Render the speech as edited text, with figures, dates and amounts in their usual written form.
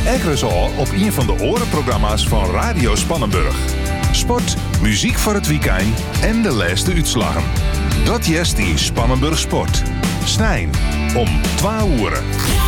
Ekkeres al op een van de orenprogramma's van Radio Spannenburg. Sport, muziek voor het weekend en de laatste uitslagen. Dat jest in Spannenburg Sport. Snijn om 12 uur.